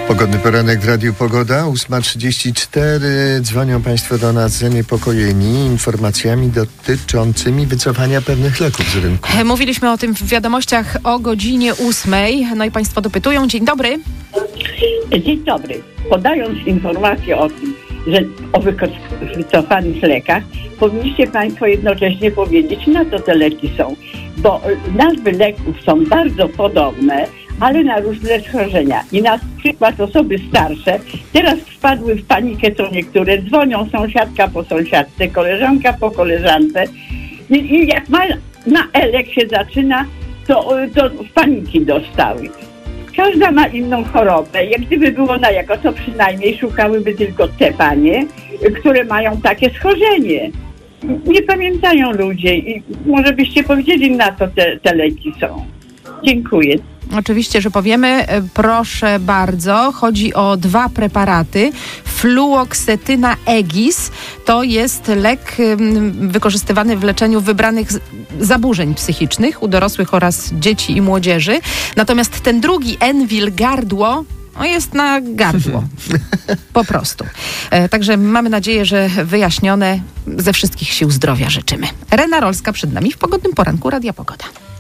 Pogodny poranek w Radiu Pogoda, 8:34. Dzwonią Państwo do nas zaniepokojeni informacjami dotyczącymi wycofania pewnych leków z rynku. Mówiliśmy o tym w wiadomościach o godzinie 8:00. No i Państwo dopytują. Dzień dobry. Dzień dobry. Podając informację o tym, że o wycofanych lekach, powinniście Państwo jednocześnie powiedzieć, na co te leki są. Bo nazwy leków są bardzo podobne, ale na różne schorzenia. I na przykład osoby starsze teraz wpadły w panikę, co niektóre dzwonią, sąsiadka po sąsiadce, koleżanka po koleżance. I jak na elek się zaczyna, to w paniki dostały. Każda ma inną chorobę. Jak gdyby było na jako, to przynajmniej szukałyby tylko te panie, które mają takie schorzenie. Nie pamiętają ludzie i może byście powiedzieli, na co te leki są. Dziękuję. Oczywiście, że powiemy. Proszę bardzo. Chodzi o 2 preparaty. Fluoksetyna Egis to jest lek wykorzystywany w leczeniu wybranych zaburzeń psychicznych u dorosłych oraz dzieci i młodzieży. Natomiast ten drugi, Enwil Gardło, jest na gardło. Po prostu. Także mamy nadzieję, że wyjaśnione. Ze wszystkich sił zdrowia życzymy. Rena Rolska przed nami w Pogodnym Poranku Radia Pogoda.